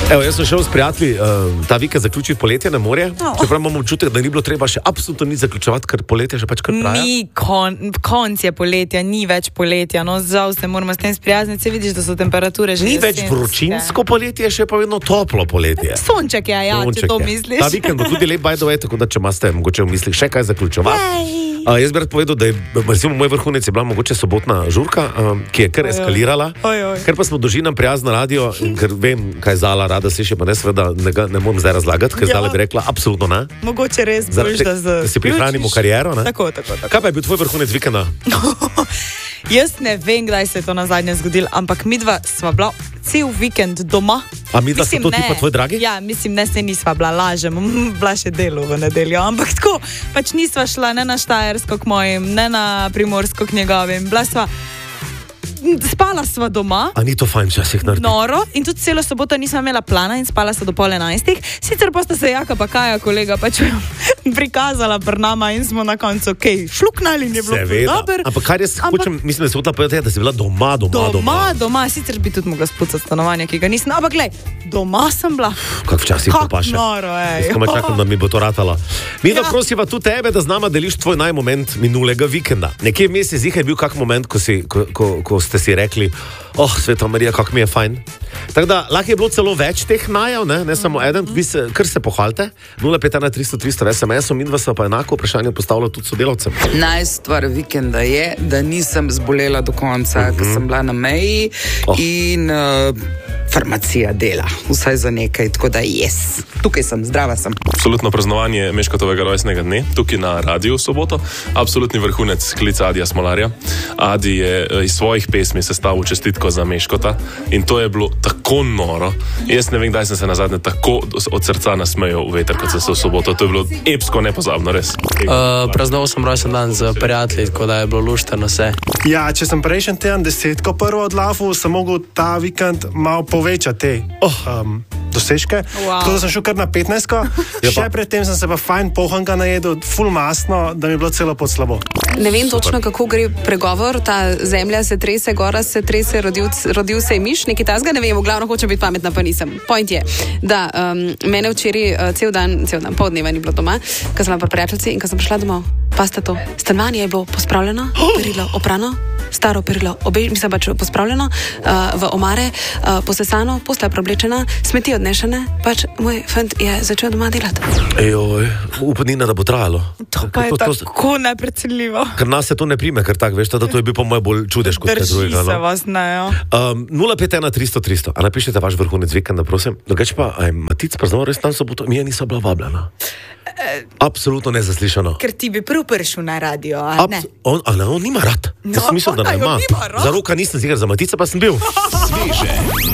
Evo, jaz sem šel s prijatelji ta vikend zaključiti poletje na morje, čeprav imamo občutek, da ni bilo treba še absolutno nič zaključevati, ker poletje že pač kar traja. Konc je poletja, ni več poletja, no žal se moramo s tem sprijazniti, se vidiš, da so temperature že Ni več vročinsko poletje, še pa vedno toplo poletje. Sonček je, ja, če to misliš. Ta vikend bo tudi lep, by the way, tako da če imate mogoče v mislih še kaj zaključevati. Jaz bi rad povedal, da je, recimo, moj vrhunec je bila mogoče sobotna žurka, ki je kar eskalirala, ker pa smo družinam prijazno radio in ker vem, kaj Zala rada sliši, pa ne seveda ne moram zdaj razlagati, ker Zala bi rekla absolutno ne. Mogoče res boš, da si prihranimo kariero, ne? Tako. Kaj pa je bil tvoj vrhunec vikenda? Jaz ne vem, kdaj se je to nazadnje zgodilo, ampak midva sva bila cel vikend doma. A midva sta to ti pa tvoj dragi? Ja, mislim, ne se nisva bila, lažem, bila še delo v nedeljo, ampak tako, pač nisva šla ne na Štajersko k mojim, ne na Primorsko k njegovim, bila sva, spala sva doma. A ni to fajn časih narediti? Noro, in tudi celo soboto nisva imela plana in spala sva do 10:30. Sicer pa sta se Jaka pa Kaja, kolega, pač prikazala pri nama in smo na koncu, šluknali in je bilo dobro. Ampak kar jaz hočem, mislim, da se bo ta povedati, da si bila doma. Sicer bi tudi mogla spucati stanovanje, ki ga nisem, ampak glej, doma sem bila. Kak včasih to paše. Noro, ej. Jaz komaj čakam, da mi bo to ratalo. Midva, prosiva tu tebe, da z nama deliš tvoj najmoment minulega vikenda. Nekje vmes je zihar bil kak moment, ko ste si rekli, Sveta Marija, kako mi je fajn. Tako da, lahko je bilo celo več teh najav, ne samo eden, vi se, kar se pohvalite, 051 300 SMS-om in vas pa enako vprašanje postavlja tudi sodelavcem. Najstvar vikenda je, da nisem zbolela do konca, ker sem bila na meji in farmacija dela, vsaj za nekaj, tako da tukaj sem, zdrava sem. Absolutno praznovanje Meškotovega rojstnega dne, tukaj na radiju v soboto, absolutni vrhunec klic Adija Smolarja. Adi je iz svojih pesmi sestavil čestitko za Meškota in to je bilo tako noro. Jaz ne vem, kdaj sem se nazadnje tako od srca nasmejal v veter, kot sem se v soboto. To je bilo epsko, nepozabno, res. Praznoval sem rojsten dan z prijatelji, tako da je bilo lušteno vse. Ja, če sem prejšnji teden 10 prvo odlafil, sem mogel ta vikend malo povečati dosežke. Tako da sem šel kar na 15. Še predtem sem se pa fajn pohanga najedel, ful masno, da mi je bilo celo pod slabo. Ne vem točno, kako gre pregovor, ta zemlja se trese, gora se trese, rodil se je miš, nekaj tasga, ne vem, v glavno hočem biti pametna, pa nisem. Point je, da mene včeraj cel dan, pol dneva ni bilo doma, ko sem bila pri prijateljci in ko sem prišla domov, pa sta to. Stanovanje je bilo pospravljeno, perilo oprano, staro perilo, mislim pač pospravljeno, v omare, posesano, posla preoblečena, smeti odnešene, pač moj fant je začel doma delati. Upanina, da bo trajalo. To pa je tako nepredsedljivo. Ker nas se to ne prime, ker tak, veš, da to je bil po moje bolj čudež kot kaj drugega. Drži se vas, ne, jo. 051 300 300, a napišete vaš vrhunec vikenda, prosim. Drugače pa, Matic praznoval res tam soboto, mi nisem bila vabljena. Absolutno nezaslišano. Ker ti bi prv prišel na radio, a ne? On nima rad. Jaz sem mislil, da ne ima. Za roka nisem zigar, za Matica pa sem bil. Sveže.